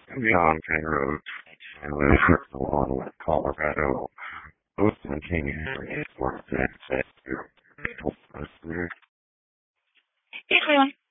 Beyond King Road and with along with Colorado, both containing areas for that you. Hey, everyone.